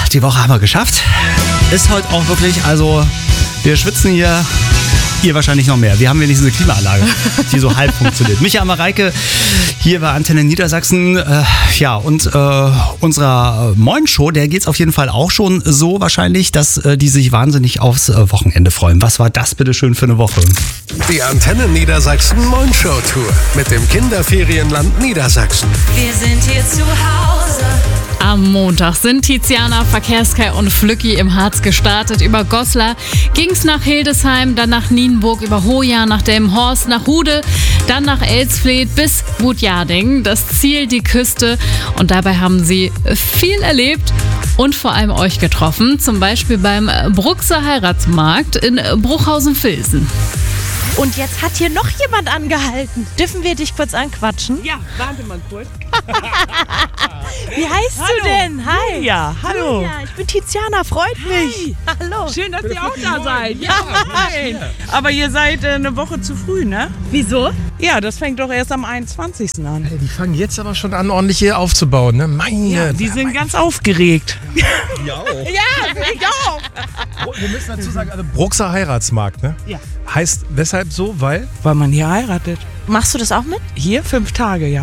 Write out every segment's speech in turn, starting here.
die Woche haben wir geschafft. Ist heute auch wirklich, also wir schwitzen hier, ihr wahrscheinlich noch mehr. Wir haben wenigstens eine Klimaanlage, die so halb funktioniert. Micha Mareike hier bei Antenne Niedersachsen. Und unserer Moin-Show, der geht's auf jeden Fall auch schon so wahrscheinlich, dass die sich wahnsinnig aufs Wochenende freuen. Was war das bitte schön für eine Woche? Die Antenne Niedersachsen Moin-Show-Tour mit dem Kinderferienland Niedersachsen. Wir sind hier zu Hause. Am Montag sind Tiziana, Verkehrskai und Flücki im Harz gestartet. Über Goslar ging's nach Hildesheim, dann nach Nienburg, über Hoja, nach Delmenhorst, nach Hude, dann nach Elsfleth bis Wutjading. Das Ziel, die Küste. Und dabei haben sie viel erlebt und vor allem euch getroffen. Zum Beispiel beim Bruxer Heiratsmarkt in Bruchhausen-Vilsen. Und jetzt hat hier noch jemand angehalten. Dürfen wir dich kurz anquatschen? Ja, warte mal kurz. Wie heißt du denn? Hi. Ja, hallo. Ja, ich bin Tiziana, freut mich. Hallo. Schön, dass ihr auch da seid. Ja, nein. Aber ihr seid eine Woche zu früh, ne? Wieso? Ja, das fängt doch erst am 21. an. Hey, die fangen jetzt aber schon an, ordentlich hier aufzubauen, ne? Meine. Die sind ganz aufgeregt. Ja auch. Ja, ich auch. Wir müssen dazu sagen, also Bruxer Heiratsmarkt, ne? Ja. Heißt weshalb so, weil? Weil man hier heiratet. Machst du das auch mit? Hier 5 Tage, ja.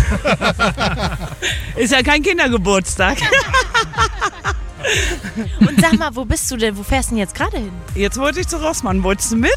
Ist ja kein Kindergeburtstag. Und sag mal, wo bist du denn? Wo fährst du denn jetzt gerade hin? Jetzt wollte ich zu Rossmann. Wolltest du mit?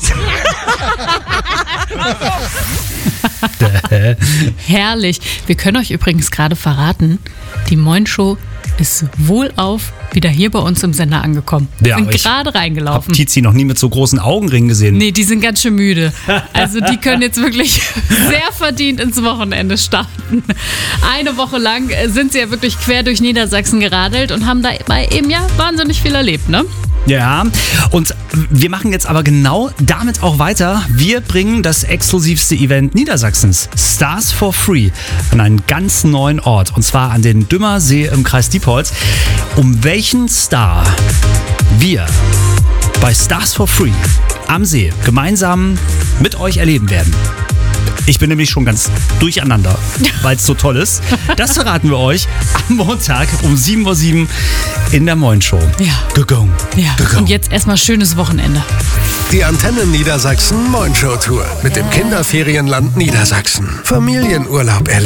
Herrlich. Wir können euch übrigens gerade verraten, die Moin-Show ist wohlauf wieder hier bei uns im Sender angekommen. Ja, sind ich gerade reingelaufen. Hab Tizi noch nie mit so großen Augenringen gesehen. Nee, die sind ganz schön müde. Also die können jetzt wirklich sehr verdient ins Wochenende starten. Eine Woche lang sind sie ja wirklich quer durch Niedersachsen geradelt und haben dabei eben ja wahnsinnig viel erlebt, ne? Ja, und wir machen jetzt aber genau damit auch weiter. Wir bringen das exklusivste Event Niedersachsens, Stars for Free, an einen ganz neuen Ort. Und zwar an den Dümmersee im Kreis Diepholz. Um welchen Star wir bei Stars for Free am See gemeinsam mit euch erleben werden. Ich bin nämlich schon ganz durcheinander, weil es so toll ist. Das verraten wir euch am Montag um 7:07 Uhr in der Moin-Show. Ja. Gegong. Ja. Gegong. Und jetzt erstmal schönes Wochenende. Die Antenne Niedersachsen Moin-Show-Tour mit dem Kinderferienland Niedersachsen. Familienurlaub erleben.